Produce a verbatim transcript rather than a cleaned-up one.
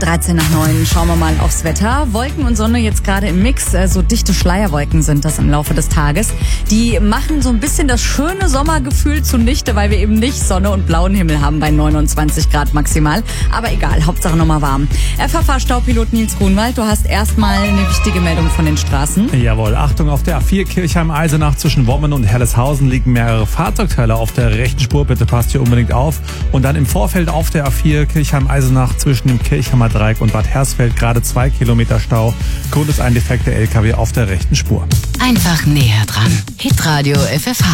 dreizehn nach neun, schauen wir mal aufs Wetter. Wolken und Sonne jetzt gerade im Mix, äh, so dichte Schleierwolken sind das im Laufe des Tages. Die machen so ein bisschen das schöne Sommergefühl zunichte, weil wir eben nicht Sonne und blauen Himmel haben bei neunundzwanzig Grad maximal. Aber egal, Hauptsache nochmal warm. F H V-Staupilot Nils Grunwald, du hast erstmal eine wichtige Meldung von den Straßen. Jawohl, Achtung, auf der A vier Kirchheim-Eisenach zwischen Wommen und Herleshausen liegen mehrere Fahrzeugteile auf der rechten Spur. Bitte passt hier unbedingt auf. Und dann im Vorfeld auf der A vier Kirchheim-Eisenach zwischen dem Kirchheimer Dreieck und Bad Hersfeld gerade zwei Kilometer Stau. Grund ist ein defekter L K W auf der rechten Spur. Einfach näher dran. Hitradio F F H.